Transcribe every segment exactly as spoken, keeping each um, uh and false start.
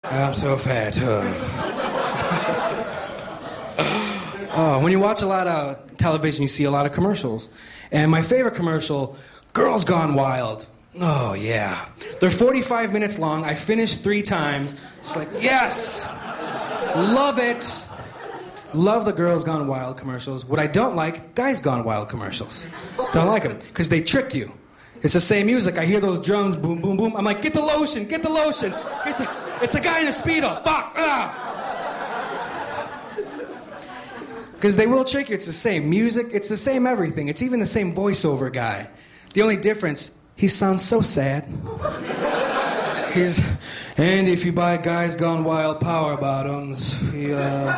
I'm so fat. Uh. uh, when you watch a lot of television, you see a lot of commercials. And my favorite commercial, Girls Gone Wild. Oh, yeah. They're forty-five minutes long. I finished three times. Just like, yes! Love it. Love the Girls Gone Wild commercials. What I don't like, Guys Gone Wild commercials. Don't like them, because they trick you. It's the same music. I hear those drums, boom, boom, boom. I'm like, get the lotion, get the lotion. Get the... It's a guy in a Speedo. Fuck! Ah! Because they will trick you. It's the same music. It's the same everything. It's even the same voiceover guy. The only difference, he sounds so sad. He's, and if you buy Guys Gone Wild Power Bottoms, we, uh,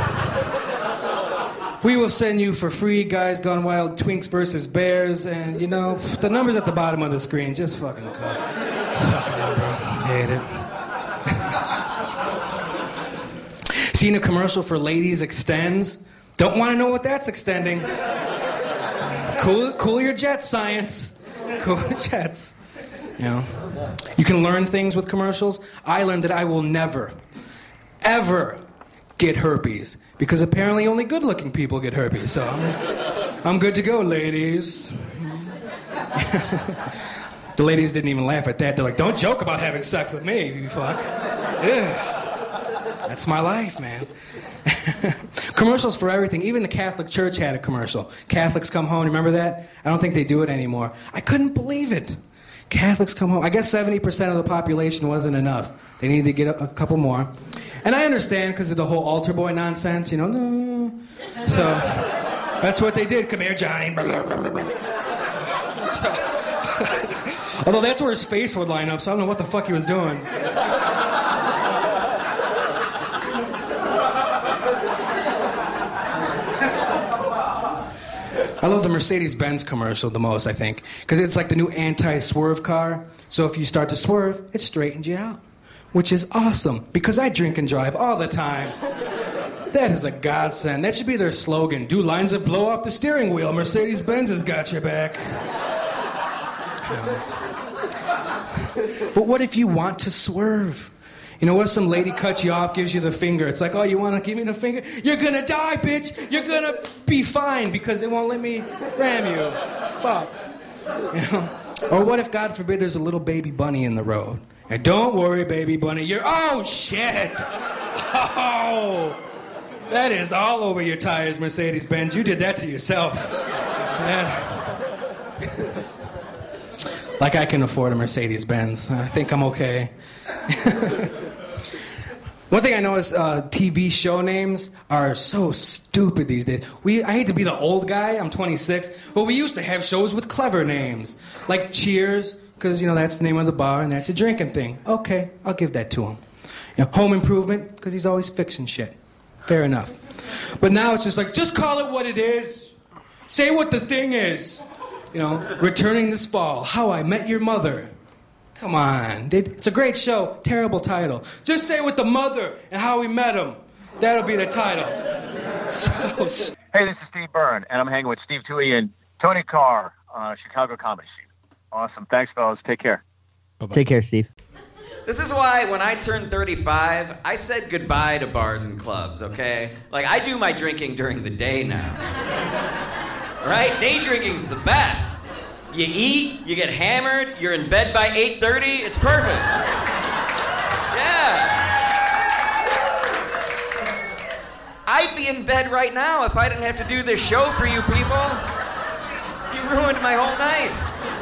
we will send you for free Guys Gone Wild Twinks versus Bears, and, you know, the number's at the bottom of the screen. Just fucking cut. Fucking number. Hate it. Seen a commercial for Ladies Extends? Don't want to know what that's extending. Cool, cool your jets, science. Cool your jets. You know, you can learn things with commercials. I learned that I will never, ever get herpes because apparently only good-looking people get herpes. So I'm, I'm good to go, ladies. The ladies didn't even laugh at that. They're like, "Don't joke about having sex with me, you fuck." Yeah. That's my life, man. Commercials for everything. Even the Catholic Church had a commercial. Catholics come home. Remember that? I don't think they do it anymore. I couldn't believe it. Catholics come home. I guess seventy percent of the population wasn't enough. They needed to get a, a couple more. And I understand because of the whole altar boy nonsense, you know. No. So that's what they did. Come here, Johnny. So, although that's where his face would line up, so I don't know what the fuck he was doing. I love the Mercedes-Benz commercial the most, I think, because it's like the new anti-swerve car. So if you start to swerve, it straightens you out, which is awesome, because I drink and drive all the time. That is a godsend. That should be their slogan. Do lines that blow off the steering wheel. Mercedes-Benz has got your back. But what if you want to swerve? You know what if some lady cuts you off, gives you the finger? It's like, oh, you want to give me the finger? You're going to die, bitch. You're going to be fine because it won't let me ram you. Fuck. You know? Or what if, God forbid, there's a little baby bunny in the road? And don't worry, baby bunny. You're, oh, shit. Oh. That is all over your tires, Mercedes-Benz. You did that to yourself. Yeah. Like I can afford a Mercedes-Benz. I think I'm okay. One thing I noticed, uh, T V show names are so stupid these days. We, I hate to be the old guy, I'm twenty-six, but we used to have shows with clever names. Like Cheers, because, you know, that's the name of the bar and that's a drinking thing. Okay, I'll give that to him. You know, Home Improvement, because he's always fixing shit. Fair enough. But now it's just like, just call it what it is. Say what the thing is. You know, Returning this Fall, How I Met Your Mother. Come on. It's a great show. Terrible title. Just say with the mother and how we met him. That'll be the title. So, hey, this is Steve Byrne, and I'm hanging with Steve Toohey and Tony Carr on Chicago Comedy Scene. Awesome. Thanks, fellas. Take care. Bye-bye. Take care, Steve. This is why when I turned thirty-five, I said goodbye to bars and clubs, okay? Like, I do my drinking during the day now. Right? Day drinking's the best. You eat, you get hammered, you're in bed by eight thirty, it's perfect. Yeah. I'd be in bed right now if I didn't have to do this show for you people. You ruined my whole night.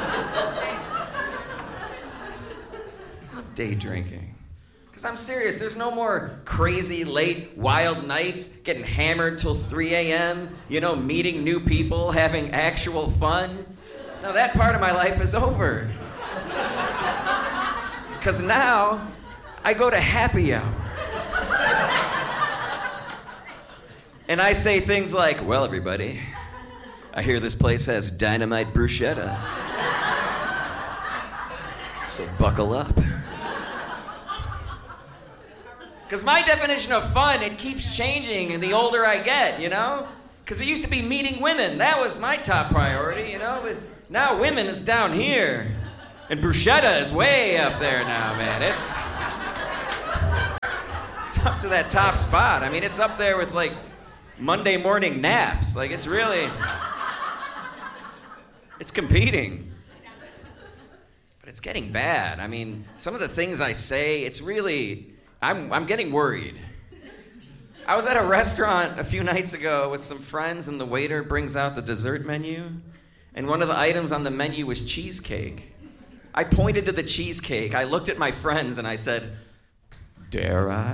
I love day drinking. Because I'm serious, there's no more crazy, late, wild nights, getting hammered till three a.m., you know, meeting new people, having actual fun. No, that part of my life is over. Because now, I go to happy hour. And I say things like, well, everybody, I hear this place has dynamite bruschetta. So buckle up. Because my definition of fun, it keeps changing and the older I get, you know? Because it used to be meeting women. That was my top priority, you know? But now women is down here. And bruschetta is way up there now, man. It's... up to that top spot. I mean, it's up there with, like, Monday morning naps. Like, it's really... It's competing. But it's getting bad. I mean, some of the things I say, it's really... I'm, I'm getting worried. I was at a restaurant a few nights ago with some friends, and the waiter brings out the dessert menu, and one of the items on the menu was cheesecake. I pointed to the cheesecake. I looked at my friends, and I said, dare I?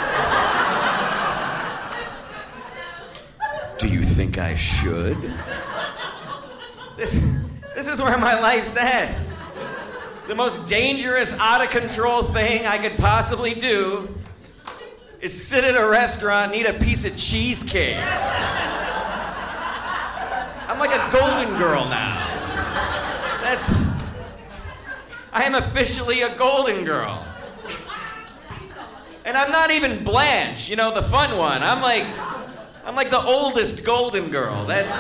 Do you think I should? This, this is where my life's at. The most dangerous, out-of-control thing I could possibly do is sit at a restaurant and eat a piece of cheesecake. I'm like a golden girl now. That's... I am officially a golden girl. And I'm not even Blanche, you know, the fun one. I'm like... I'm like the oldest golden girl. That's...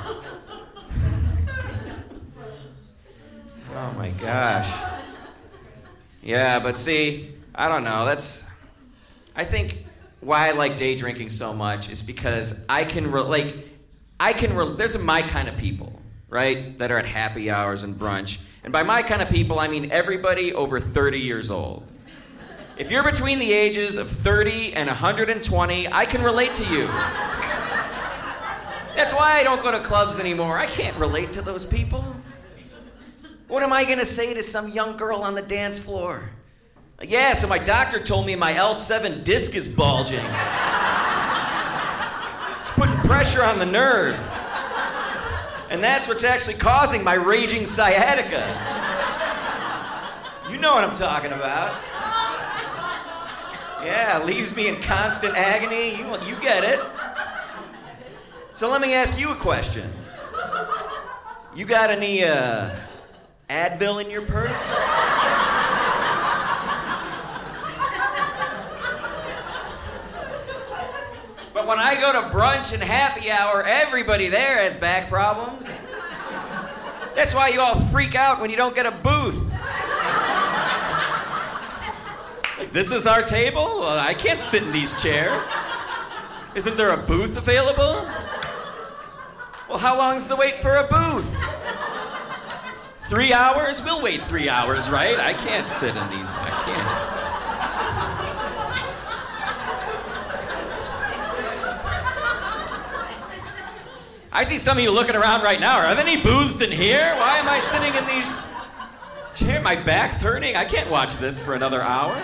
Oh my gosh. Yeah, but see, I don't know. That's... I think why I like day drinking so much is because I can, re- like, I can, re- there's my kind of people, right, that are at happy hours and brunch. And by my kind of people, I mean everybody over thirty years old. If you're between the ages of thirty and one hundred twenty, I can relate to you. That's why I don't go to clubs anymore. I can't relate to those people. What am I going to say to some young girl on the dance floor? Yeah, so my doctor told me my L seven disc is bulging. It's putting pressure on the nerve. And that's what's actually causing my raging sciatica. You know what I'm talking about. Yeah, leaves me in constant agony. You, you get it. So let me ask you a question. You got any uh, Advil in your purse? But when I go to brunch and happy hour, everybody there has back problems. That's why you all freak out when you don't get a booth. Like, this is our table? Well, I can't sit in these chairs. Isn't there a booth available? Well, how long's the wait for a booth? Three hours? We'll wait three hours, right? I can't sit in these. I can't. I see some of you looking around right now. Are there any booths in here? Why am I sitting in these chairs? My back's hurting. I can't watch this for another hour.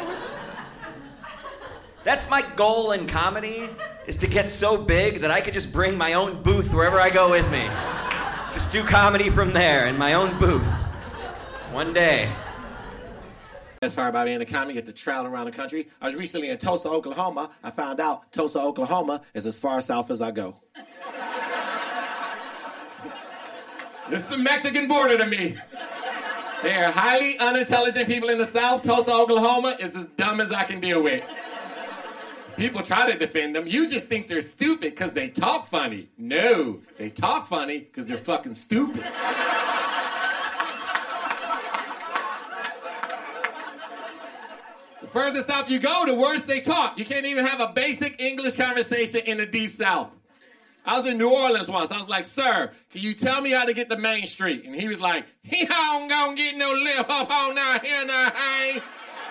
That's my goal in comedy, is to get so big that I could just bring my own booth wherever I go with me. Just do comedy from there in my own booth. One day. Best part about being a comic, you get to travel around the country. I was recently in Tulsa, Oklahoma. I found out Tulsa, Oklahoma is as far south as I go. This is the Mexican border to me. They are highly unintelligent people in the South. Tulsa, Oklahoma is as dumb as I can deal with. People try to defend them. You just think they're stupid because they talk funny. No, they talk funny because they're fucking stupid. The further south you go, the worse they talk. You can't even have a basic English conversation in the deep South. I was in New Orleans once. I was like, sir, can you tell me how to get to Main Street? And he was like, he don't gonna get no lip up on down here now, hey.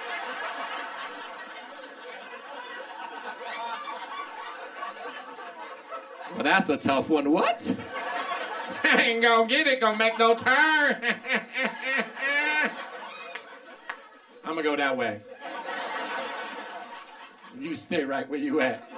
Well, that's a tough one. What? I ain't gonna get it, gonna make no turn. I'm gonna go that way. You stay right where you at.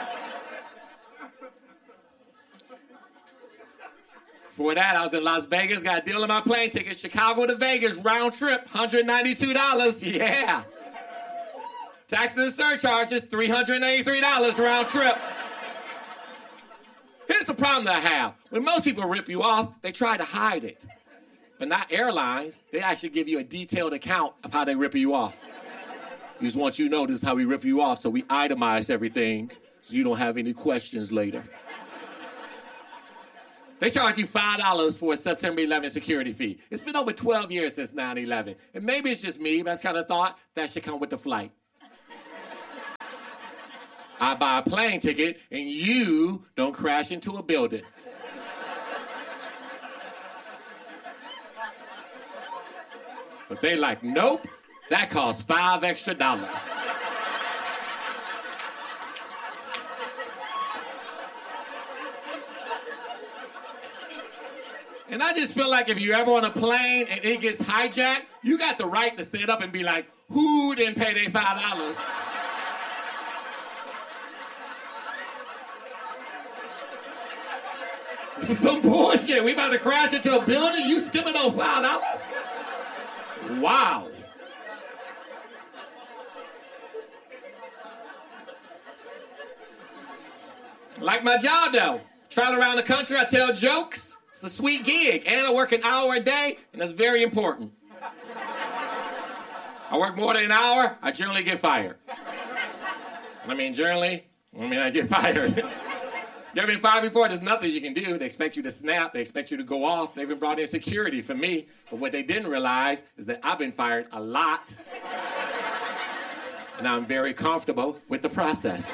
For that, I was in Las Vegas, got a deal on my plane ticket, Chicago to Vegas, round trip, one hundred ninety-two dollars, yeah. Taxes and surcharges, three hundred eighty-three dollars round trip. Here's the problem that I have. When most people rip you off, they try to hide it. But not airlines. They actually give you a detailed account of how they rip you off. We just want you to know this is how we rip you off, so we itemize everything so you don't have any questions later. They charge you five dollars for a September eleventh security fee. It's been over twelve years since nine eleven. And maybe it's just me, but I kind of thought that should come with the flight. I buy a plane ticket, and you don't crash into a building. But they like, nope, that costs five extra dollars. And I just feel like if you're ever on a plane and it gets hijacked, you got the right to stand up and be like, who didn't pay their five dollars? This is some bullshit. We about to crash into a building, you skipping on five dollars? Wow. Like my job, though. Travel around the country, I tell jokes. It's a sweet gig, and I work an hour a day, and that's very important. I work more than an hour, I generally get fired. I mean, generally, I mean, I get fired. You ever been fired before? There's nothing you can do. They expect you to snap. They expect you to go off. They even brought in security for me. But what they didn't realize is that I've been fired a lot, and I'm very comfortable with the process.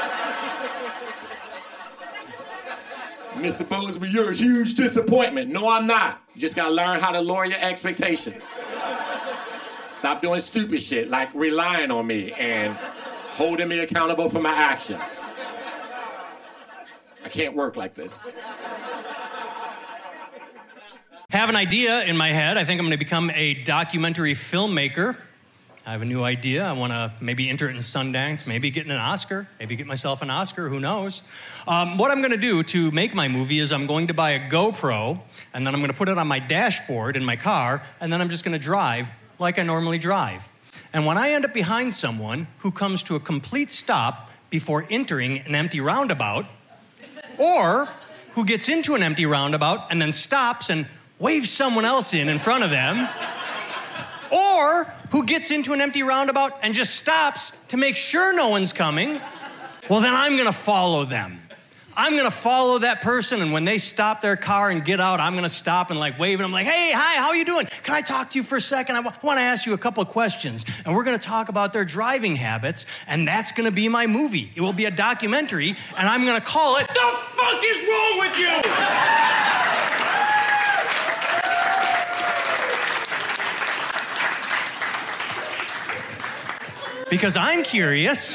Mister Bozeman, you're a huge disappointment. No, I'm not. You just gotta learn how to lower your expectations. Stop doing stupid shit like relying on me and holding me accountable for my actions. I can't work like this. Have an idea in my head. I think I'm gonna become a documentary filmmaker. I have a new idea. I want to maybe enter it in Sundance, maybe get an Oscar, maybe get myself an Oscar, who knows. Um, what I'm going to do to make my movie is I'm going to buy a GoPro, and then I'm going to put it on my dashboard in my car, and then I'm just going to drive like I normally drive. And when I end up behind someone who comes to a complete stop before entering an empty roundabout, or who gets into an empty roundabout and then stops and waves someone else in in front of them, or who gets into an empty roundabout and just stops to make sure no one's coming, well, then I'm going to follow them. I'm going to follow that person, and when they stop their car and get out, I'm going to stop and like wave, and I'm like, hey, hi, how you doing? Can I talk to you for a second? I w- want to ask you a couple of questions, and we're going to talk about their driving habits, and that's going to be my movie. It will be a documentary, and I'm going to call it, The Fuck Is Wrong With You? Because I'm curious.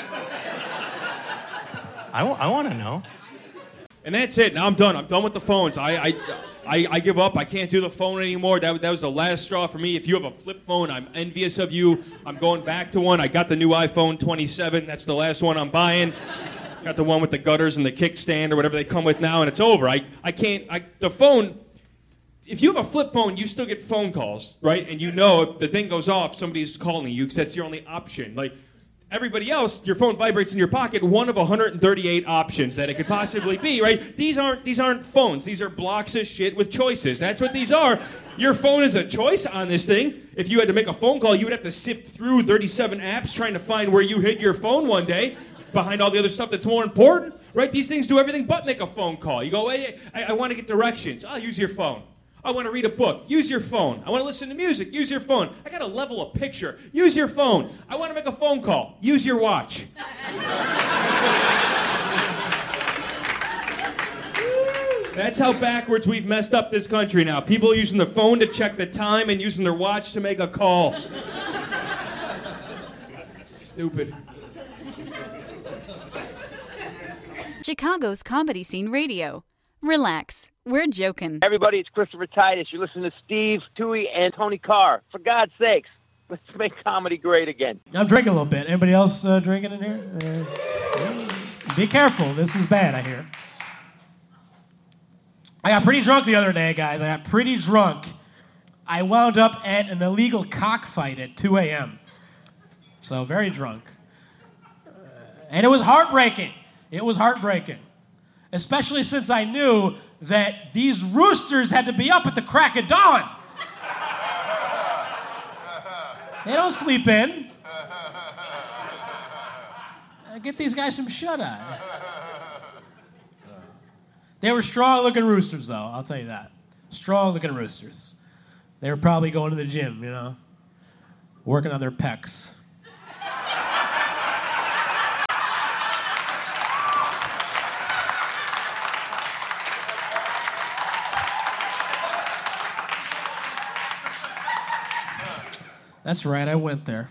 I, w- I want to know. And that's it. Now I'm done. I'm done with the phones. I, I, I, I give up. I can't do the phone anymore. That, that was the last straw for me. If you have a flip phone, I'm envious of you. I'm going back to one. I got the new iPhone twenty-seven. That's the last one I'm buying. Got the one with the gutters and the kickstand or whatever they come with now, and it's over. I, I can't. I, the phone. If you have a flip phone, you still get phone calls, right? And you know if the thing goes off, somebody's calling you because that's your only option. Like everybody else, your phone vibrates in your pocket. One of one hundred thirty-eight options that it could possibly be, right? These aren't these aren't phones. These are blocks of shit with choices. That's what these are. Your phone is a choice on this thing. If you had to make a phone call, you would have to sift through thirty-seven apps trying to find where you hid your phone one day behind all the other stuff that's more important, right? These things do everything but make a phone call. You go, hey, I, I want to get directions. I'll use your phone. I want to read a book. Use your phone. I want to listen to music. Use your phone. I got to level a picture. Use your phone. I want to make a phone call. Use your watch. That's how backwards we've messed up this country now. People using their phone to check the time and using their watch to make a call. It's stupid. Chicago's Comedy Scene Radio. Relax. We're joking. Everybody, it's Christopher Titus. You're listening to Steve Toohey and Tony Carr. For God's sakes, let's make comedy great again. I'm drinking a little bit. Anybody else uh, drinking in here? Uh, be careful. This is bad, I hear. I got pretty drunk the other day, guys. I got pretty drunk. I wound up at an illegal cockfight at two a.m. So very drunk. Uh, and it was heartbreaking. It was heartbreaking. Especially since I knew that these roosters had to be up at the crack of dawn. They don't sleep in. Get these guys some shut-eye. They were strong-looking roosters, though, I'll tell you that. Strong-looking roosters. They were probably going to the gym, you know, working on their pecs. That's right, I went there.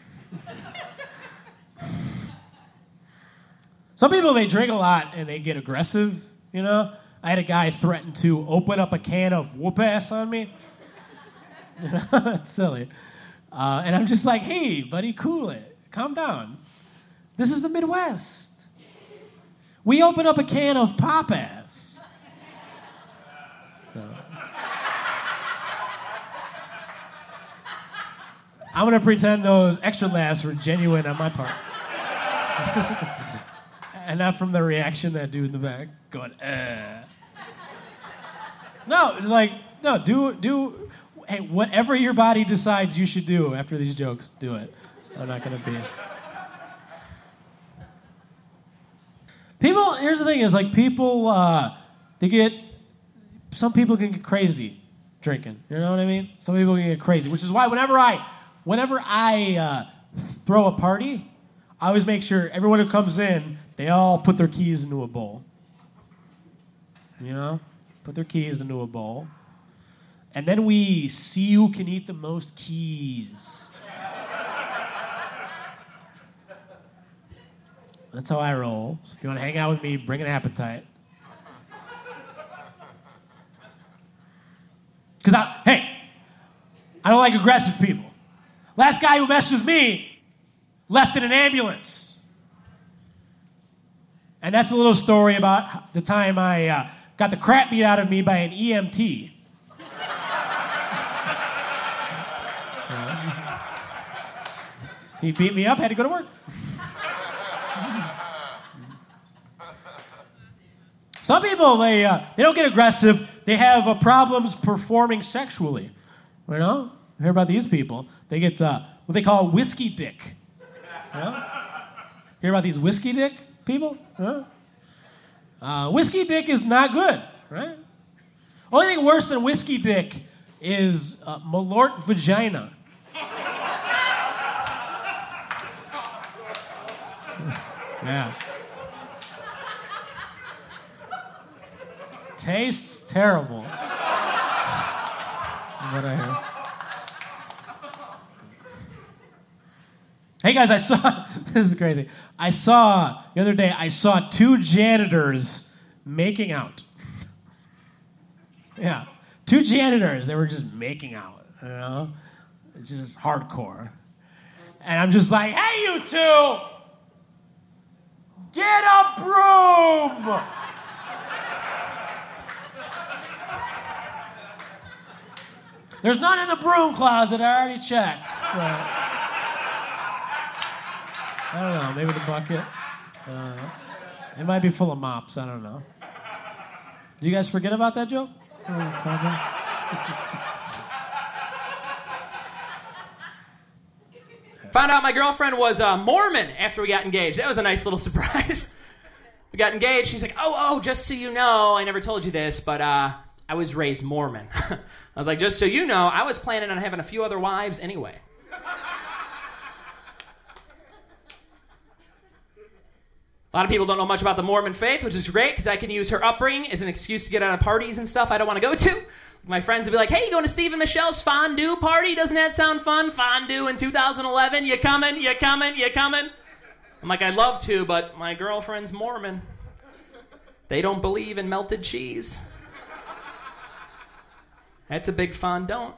Some people, they drink a lot and they get aggressive, you know? I had a guy threaten to open up a can of whoop-ass on me. It's silly. Uh, and I'm just like, hey, buddy, cool it. Calm down. This is the Midwest. We open up a can of pop-ass. So. I'm going to pretend those extra laughs were genuine on my part. And not from the reaction that dude in the back going, eh. No, like, no, do, do, hey, whatever your body decides you should do after these jokes, do it. I'm not going to be. People, here's the thing is, like, people, uh, they get, some people can get crazy drinking. You know what I mean? Some people can get crazy, which is why whenever I, whenever I uh, throw a party, I always make sure everyone who comes in, they all put their keys into a bowl. You know? Put their keys into a bowl. And then we see who can eat the most keys. That's how I roll. So if you want to hang out with me, bring an appetite. Because, I, hey, I don't like aggressive people. Last guy who messed with me left in an ambulance. And that's a little story about the time I uh, got the crap beat out of me by an E M T. uh, he beat me up, had to go to work. Some people, they uh, they don't get aggressive. They have uh, problems performing sexually. You know? You hear about these people? They get uh, what they call whiskey dick. You know? Hear about these whiskey dick people? Huh? Uh, whiskey dick is not good, right? Only thing worse than whiskey dick is uh, malort vagina. Yeah. Tastes terrible. What I hear. Hey guys, I saw, this is crazy. I saw, the other day, I saw two janitors making out. Yeah. Two janitors, they were just making out, you know? Just hardcore. And I'm just like, hey, you two! Get a broom! There's none in the broom closet, I already checked. But I don't know, maybe the bucket. Uh, it might be full of mops, I don't know. Did you guys forget about that joke? Found out my girlfriend was uh, Mormon after we got engaged. That was a nice little surprise. We got engaged. She's like, oh, oh, just so you know, I never told you this, but uh, I was raised Mormon. I was like, just so you know, I was planning on having a few other wives anyway. A lot of people don't know much about the Mormon faith, which is great because I can use her upbringing as an excuse to get out of parties and stuff I don't want to go to. My friends would be like, hey, you going to Steve and Michelle's fondue party? Doesn't that sound fun? Fondue in two thousand eleven? You coming? You coming? You coming? I'm like, I'd love to, but my girlfriend's Mormon. They don't believe in melted cheese. That's a big fondant.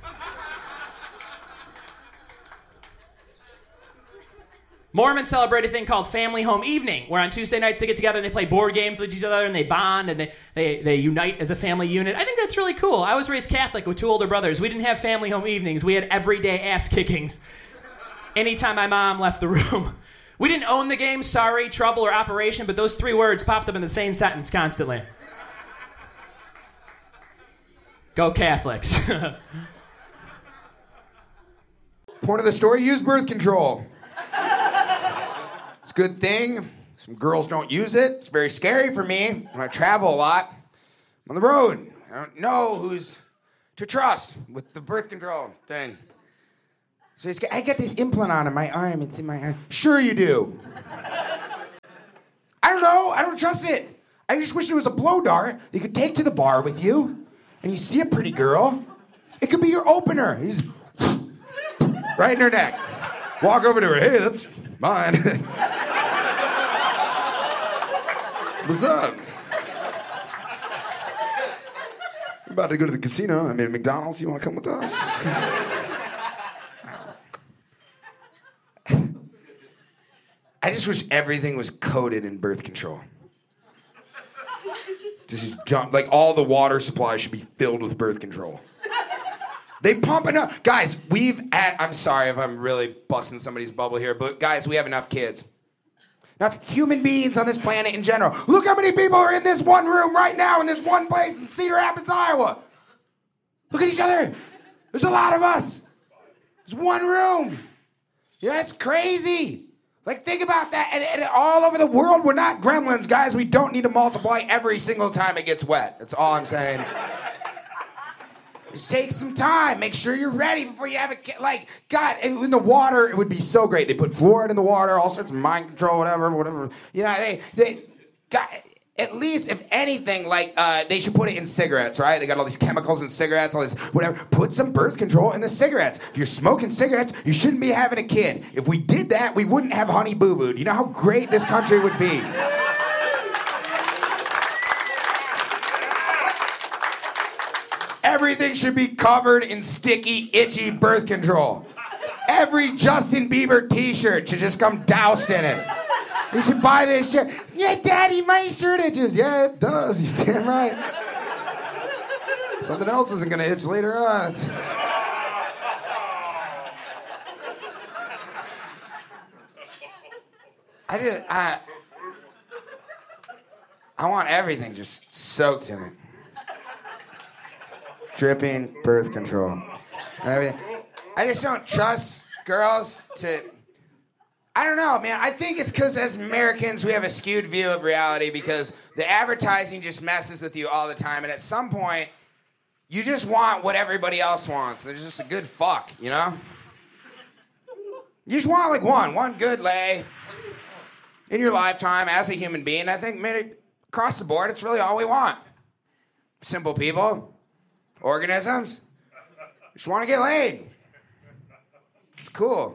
Mormons celebrate a thing called Family Home Evening, where on Tuesday nights they get together and they play board games with each other and they bond and they, they, they unite as a family unit. I think that's really cool. I was raised Catholic with two older brothers. We didn't have family home evenings. We had everyday ass kickings anytime my mom left the room. We didn't own the game, sorry, trouble, or operation, but those three words popped up in the same sentence constantly. Go Catholics. Point of the story, use birth control. It's a good thing. Some girls don't use it. It's very scary for me when I travel a lot. I'm on the road. I don't know who's to trust with the birth control thing. So he's, I got this implant on in my arm. It's in my arm. Sure you do. I don't know. I don't trust it. I just wish there was a blow dart that you could take to the bar with you, and you see a pretty girl. It could be your opener. He's Right in her neck. Walk over to her. Hey, that's mine. What's up? We're about to go to the casino. I mean, McDonald's. You want to come with us? I just wish everything was coated in birth control. Just jump, like all the water supply should be filled with birth control. They pump enough. Guys, we've at, I'm sorry if I'm really busting somebody's bubble here, but guys, we have enough kids. Enough human beings on this planet in general. Look how many people are in this one room right now in this one place in Cedar Rapids, Iowa. Look at each other. There's a lot of us. There's one room. Yeah, that's crazy. Like, think about that. And, and all over the world, we're not gremlins, guys. We don't need to multiply every single time it gets wet. That's all I'm saying. Just take some time. Make sure you're ready before you have a kid. Like, God, in the water, it would be so great. They put fluoride in the water, all sorts of mind control, whatever, whatever. You know, they, they, God, at least, if anything, like, uh, they should put it in cigarettes, right? They got all these chemicals in cigarettes, all this, whatever. Put some birth control in the cigarettes. If you're smoking cigarettes, you shouldn't be having a kid. If we did that, we wouldn't have Honey Boo Boo. Do you know how great this country would be? Everything should be covered in sticky, itchy birth control. Every Justin Bieber t-shirt should just come doused in it. You should buy this shit. Yeah, Daddy, my shirt itches. Yeah, it does. You're damn right. Something else isn't gonna itch later on. It's... I did. I. I want everything just soaked in it. Dripping birth control. And everything. I just don't trust girls to. I don't know, man. I think it's because as Americans, we have a skewed view of reality because the advertising just messes with you all the time. And at some point, you just want what everybody else wants. There's just a good fuck, you know? You just want like one, one good lay in your lifetime as a human being. I think, man, across the board, it's really all we want. Simple people, organisms, just want to get laid. It's cool.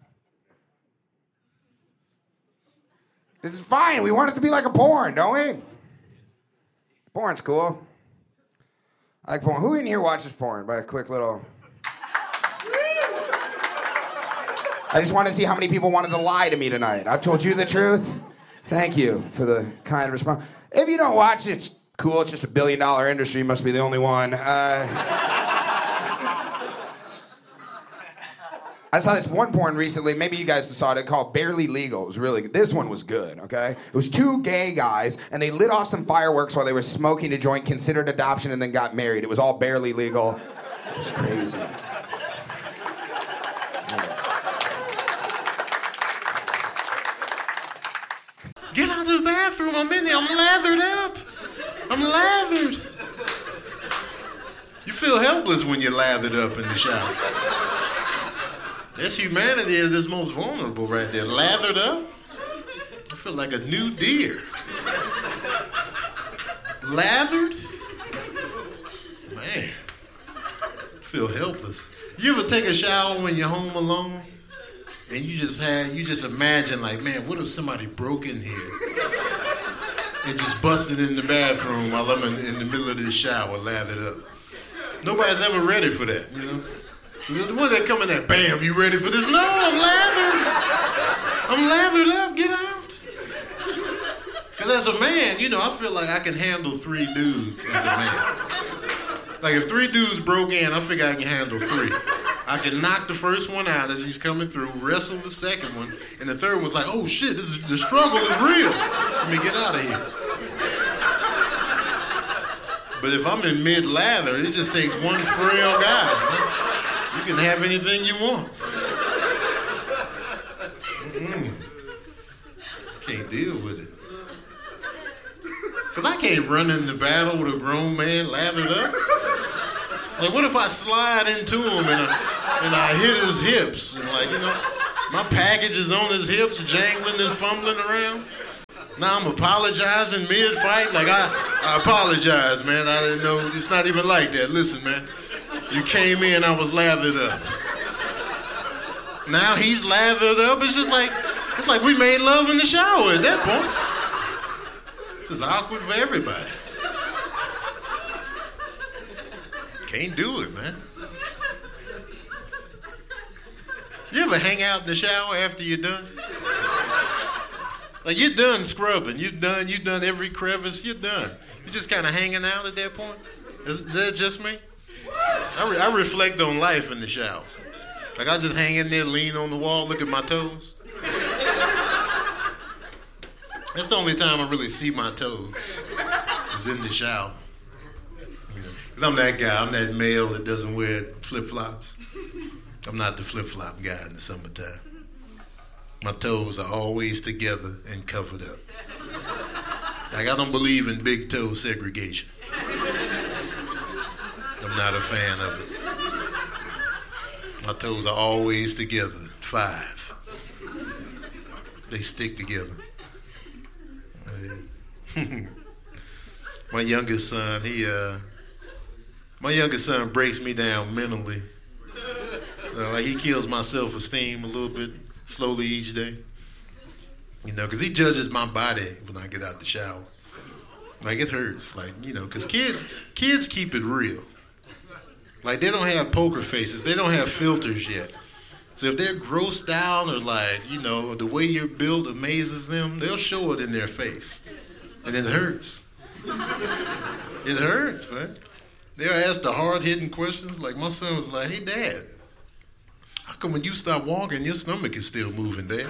This is fine. We want it to be like a porn, don't we? Porn's cool. I like porn. Who in here watches porn? By a quick little... I just want to see how many people wanted to lie to me tonight. I've told you the truth. Thank you for the kind response. If you don't watch it, it's cool. It's just a billion dollar industry. You must be the only one. Uh... I saw this one porn recently, maybe you guys saw it, called Barely Legal. It was really good. This one was good, okay? It was two gay guys, and they lit off some fireworks while they were smoking a joint, considered adoption, and then got married. It was all barely legal. It was crazy. Get out of the bathroom. I'm in there. I'm lathered up. I'm lathered. You feel helpless when you're lathered up in the shower. That's humanity at its most vulnerable right there. Lathered up. I feel like a new deer. Lathered? Man. I feel helpless. You ever take a shower when you're home alone? And you just had, you just imagine like, man, what if somebody broke in here and just busted in the bathroom while I'm in, in the middle of this shower, lathered up? Nobody's ever ready for that, you know? When they come in there, bam, you ready for this? No, I'm lathered. I'm lathered up, get out. Because as a man, you know, I feel like I can handle three dudes as a man. Like if three dudes broke in, I figure I can handle three. I can knock the first one out as he's coming through, wrestle the second one, and the third one's like, oh shit, this is, the struggle is real. Let me get out of here. But if I'm in mid-lather, it just takes one frail guy. You can have anything you want. Mm-mm. Can't deal with it. Because I can't run into battle with a grown man lathered up. Like, what if I slide into him and I, and I hit his hips? And, like, you know, my package is on his hips, jangling and fumbling around. Now I'm apologizing mid-fight. Like, I, I apologize, man. I didn't know. It's not even like that. Listen, man. You came in, I was lathered up. Now he's lathered up. It's just like, it's like we made love in the shower at that point. This is awkward for everybody. Can't do it, man. You ever hang out in the shower after you're done? Like, you're done scrubbing. You're done. You've done every crevice. You're done. You're just kind of hanging out at that point. Is, is that just me? I, re- I reflect on life in the shower. Like, I just hang in there, lean on the wall, look at my toes. That's the only time I really see my toes, is in the shower. Because I'm that guy. I'm that male that doesn't wear flip-flops. I'm not the flip-flop guy in the summertime. My toes are always together and covered up. Like, I don't believe in big toe segregation. I'm not a fan of it. My toes are always together. Five. They stick together. My youngest son, he, uh, my youngest son breaks me down mentally. Uh, like, he kills my self-esteem a little bit slowly each day. You know, because he judges my body when I get out the shower. Like, it hurts. Like, you know, because kids, kids keep it real. Like, they don't have poker faces. They don't have filters yet. So if they're grossed out or, like, you know, the way you're built amazes them, they'll show it in their face. And it hurts. It hurts, man. They'll ask the hard-hitting questions. Like, my son was like, hey, Dad, how come when you stop walking, your stomach is still moving, Dad?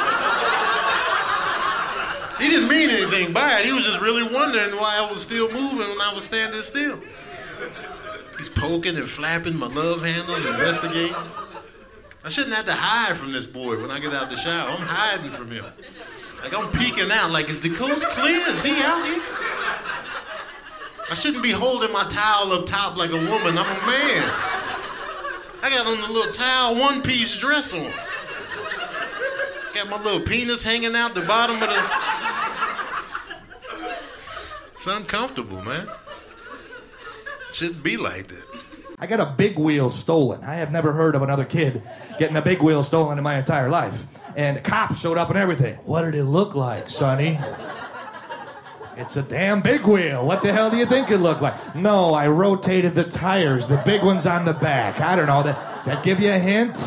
He didn't mean anything by it. He was just really wondering why I was still moving when I was standing still. He's poking and flapping my love handles, investigating. I shouldn't have to hide from this boy when I get out the shower. I'm hiding from him. Like, I'm peeking out. Like, is the coast clear? Is he out here? I shouldn't be holding my towel up top like a woman. I'm a man. I got on the little towel one-piece dress on. Got my little penis hanging out the bottom of the... It's uncomfortable, man. Shouldn't be like that. I got a big wheel stolen. I have never heard of another kid getting a big wheel stolen in my entire life. And the cops showed up and everything. What did it look like, Sonny? It's a damn big wheel. What the hell do you think it looked like? No, I rotated the tires. The big one's on the back. I don't know. Does that give you a hint?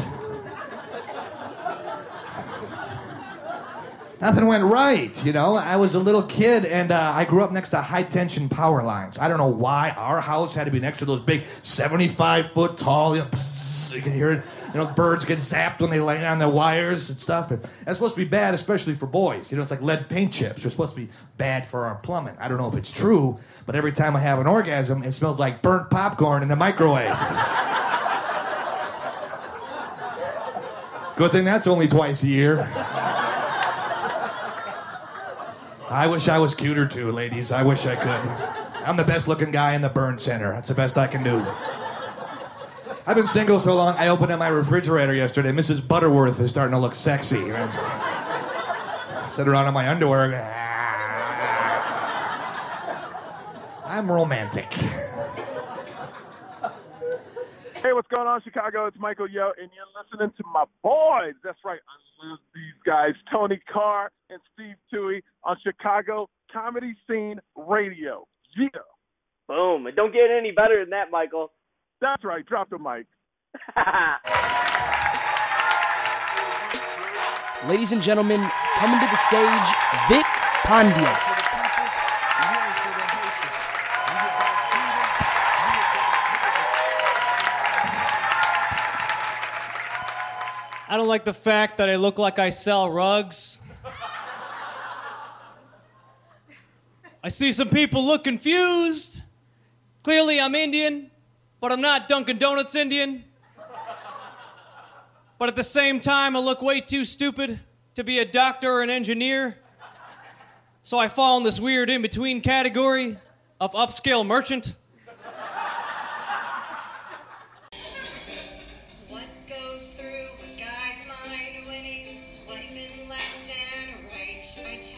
Nothing went right, you know. I was a little kid, and uh, I grew up next to high-tension power lines. I don't know why our house had to be next to those big seventy-five foot tall, you know, psst, you can hear it. You know, birds get zapped when they lay on the wires and stuff. And that's supposed to be bad, especially for boys. You know, it's like lead paint chips. They're supposed to be bad for our plumbing. I don't know if it's true, but every time I have an orgasm, it smells like burnt popcorn in the microwave. Good thing that's only twice a year. I wish I was cuter too, ladies. I wish I could. I'm the best looking guy in the burn center. That's the best I can do. I've been single so long, I opened up my refrigerator yesterday. Missus Butterworth is starting to look sexy. I sit around in my underwear. I'm romantic. Hey, what's going on, Chicago? It's Michael Yo, and you're listening to my boys. That's right, I love these guys, Tony Carr and Steve Tui on Chicago Comedy Scene Radio. Yeah. Boom. It don't get any better than that, Michael. That's right. Drop the mic. Ladies and gentlemen, coming to the stage, Vic Pandya. I don't like the fact that I look like I sell rugs. I see some people look confused. Clearly I'm Indian, but I'm not Dunkin' Donuts Indian. But at the same time, I look way too stupid to be a doctor or an engineer. So I fall in this weird in-between category of upscale merchant.